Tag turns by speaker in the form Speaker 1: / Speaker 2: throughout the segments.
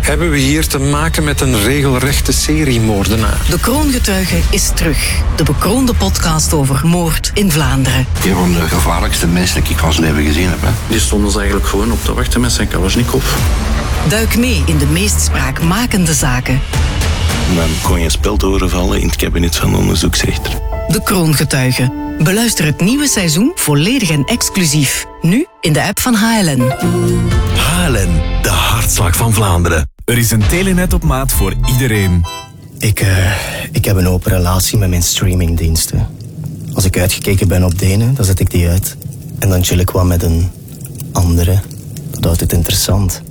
Speaker 1: hebben we hier te maken met een regelrechte seriemoordenaar.
Speaker 2: De Kroongetuige is terug. De bekroonde podcast over moord in Vlaanderen.
Speaker 3: Een van de gevaarlijkste mensen die ik van zijn leven gezien heb. Hè.
Speaker 4: Die stond ons eigenlijk gewoon op te wachten met zijn Kalashnikov.
Speaker 2: Duik mee in de meest spraakmakende zaken.
Speaker 5: Dan kon je een speld overvallen in het kabinet van de onderzoeksrechter.
Speaker 2: De Kroongetuige. Beluister het nieuwe seizoen volledig en exclusief. Nu in de app van HLN.
Speaker 6: HLN, de hartslag van Vlaanderen. Er is een telenet op maat voor iedereen.
Speaker 7: Ik heb een open relatie met mijn streamingdiensten. Als ik uitgekeken ben op de ene, dan zet ik die uit. En dan chill ik wat met een andere. Dat houdt het interessant.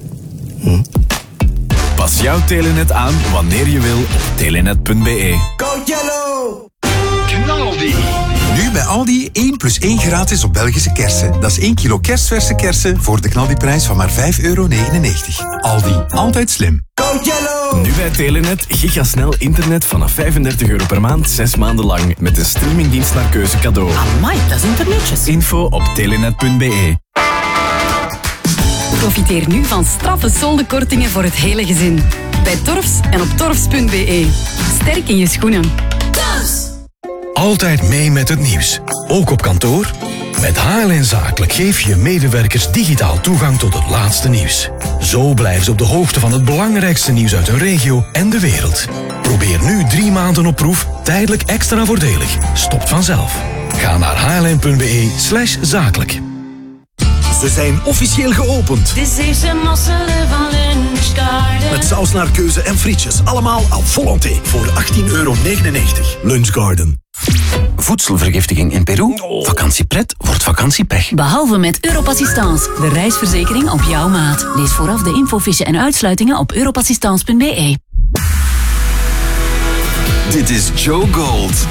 Speaker 6: Pas jouw telenet aan wanneer je wil op telenet.be.
Speaker 8: Code Yellow!
Speaker 9: Knaldi! Nu bij Aldi 1 + 1 gratis op Belgische kersen. Dat is 1 kilo kerstverse kersen voor de knaldiprijs van maar €5,99. Aldi, altijd slim.
Speaker 8: Code Yellow!
Speaker 6: Nu bij Telenet gigasnel internet vanaf €35 per maand, 6 maanden lang. Met een streamingdienst naar keuze cadeau.
Speaker 2: Amai, dat is internetjes.
Speaker 6: Info op telenet.be.
Speaker 10: Profiteer nu van straffe soldenkortingen voor het hele gezin. Bij Torfs en op torfs.be. Sterk in je schoenen. Torfs!
Speaker 11: Altijd mee met het nieuws. Ook op kantoor? Met HLN Zakelijk geef je medewerkers digitaal toegang tot het laatste nieuws. Zo blijven ze op de hoogte van het belangrijkste nieuws uit hun regio en de wereld. Probeer nu 3 maanden op proef, tijdelijk extra voordelig. Stopt vanzelf. Ga naar hln.be/zakelijk.
Speaker 6: Ze zijn officieel geopend.
Speaker 12: Dit is een mosselen van Lunchgarden.
Speaker 6: Met saus naar keuze en frietjes. Allemaal à volonté. Voor €18,99. Lunchgarden.
Speaker 3: Voedselvergiftiging in Peru. Vakantiepret wordt vakantiepech.
Speaker 10: Behalve met Europassistance, de reisverzekering op jouw maat. Lees vooraf de infofiche en uitsluitingen op europassistance.be.
Speaker 13: Dit is Joe Gold.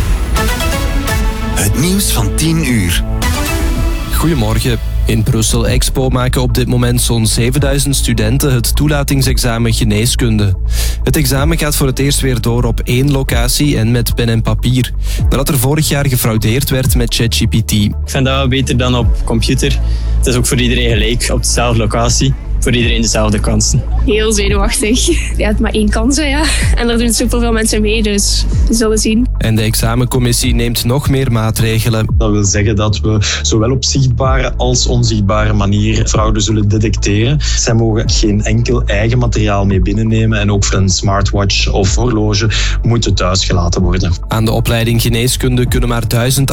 Speaker 13: Het nieuws van 10 uur.
Speaker 14: Goedemorgen. In Brussel Expo maken op dit moment zo'n 7000 studenten het toelatingsexamen geneeskunde. Het examen gaat voor het eerst weer door op 1 locatie en met pen en papier, nadat er vorig jaar gefraudeerd werd met ChatGPT.
Speaker 15: Ik vind dat wel beter dan op computer. Het is ook voor iedereen gelijk, op dezelfde locatie. Voor iedereen dezelfde kansen.
Speaker 16: Heel zenuwachtig. Je hebt maar 1 kans, ja. En er doen superveel mensen mee, dus we zullen zien.
Speaker 14: En de examencommissie neemt nog meer maatregelen.
Speaker 17: Dat wil zeggen dat we zowel op zichtbare als onzichtbare manier fraude zullen detecteren. Zij mogen geen enkel eigen materiaal mee binnennemen en ook voor een smartwatch of horloge moet het thuis gelaten worden.
Speaker 14: Aan de opleiding geneeskunde kunnen maar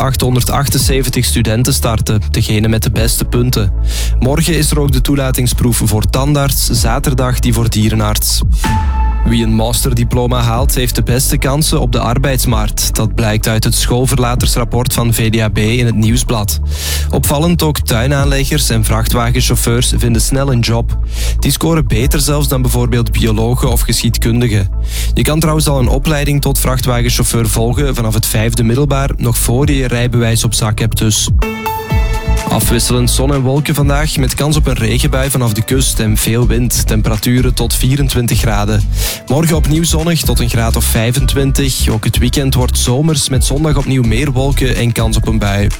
Speaker 14: 1878 studenten starten, degene met de beste punten. Morgen is er ook de toelatingsproef voor tandarts, zaterdag die voor dierenarts. Wie een masterdiploma haalt, heeft de beste kansen op de arbeidsmarkt. Dat blijkt uit het schoolverlatersrapport van VDAB in het Nieuwsblad. Opvallend ook tuinaanleggers en vrachtwagenchauffeurs vinden snel een job. Die scoren beter zelfs dan bijvoorbeeld biologen of geschiedkundigen. Je kan trouwens al een opleiding tot vrachtwagenchauffeur volgen vanaf het 5e middelbaar, nog voor je je rijbewijs op zak hebt dus. Afwisselend zon en wolken vandaag met kans op een regenbui vanaf de kust en veel wind. Temperaturen tot 24 graden. Morgen opnieuw zonnig tot een graad of 25. Ook het weekend wordt zomers met zondag opnieuw meer wolken en kans op een bui.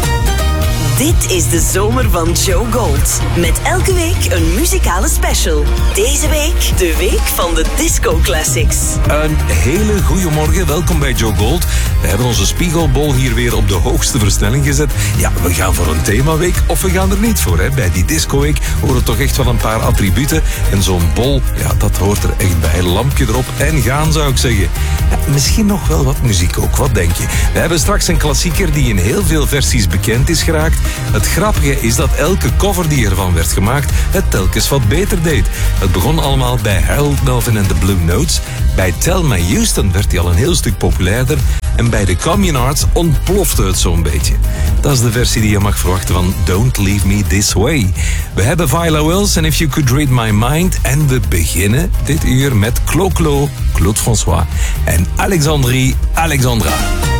Speaker 18: Dit is de zomer van Joe Gold. Met elke week een muzikale special. Deze week de week van de Disco Classics.
Speaker 19: Een hele goede morgen, welkom bij Joe Gold. We hebben onze spiegelbol hier weer op de hoogste versnelling gezet. Ja, we gaan voor een themaweek of we gaan er niet voor. Hè. Bij die discoweek horen toch echt wel een paar attributen. En zo'n bol, ja, dat hoort er echt bij. Lampje erop en gaan, zou ik zeggen. Ja, misschien nog wel wat muziek ook, wat denk je? We hebben straks een klassieker die in heel veel versies bekend is geraakt. Het grappige is dat elke cover die ervan werd gemaakt het telkens wat beter deed. Het begon allemaal bij Harold Melvin en the Blue Notes. Bij Thelma Houston werd hij al een heel stuk populairder. En bij de Communards ontplofte het zo'n beetje. Dat is de versie die je mag verwachten van Don't Leave Me This Way. We hebben Viola Wills en If You Could Read My Mind. En we beginnen dit uur met Clo-Clo, Claude François en Alexandra.